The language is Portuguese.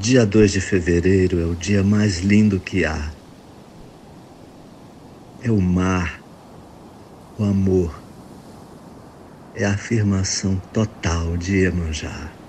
Dia 2 de fevereiro é o dia mais lindo que há. É o mar, o amor, é a afirmação total de Iemanjá.